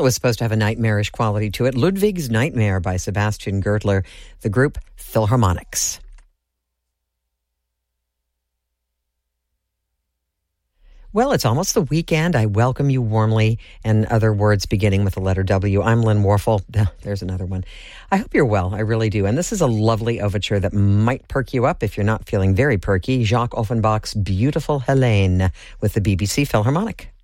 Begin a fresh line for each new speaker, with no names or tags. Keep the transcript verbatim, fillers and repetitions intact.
was supposed to have a nightmarish quality to it. Ludwig's Nightmare by Sebastian Gertler, the group Philharmonics. Well, it's almost the weekend. I welcome you warmly, and other words beginning with the letter W. I'm Lynn Warfel. There's another one. I hope you're well. I really do. And this is a lovely overture that might perk you up if you're not feeling very perky. Jacques Offenbach's Beautiful Helene with the B B C Philharmonic.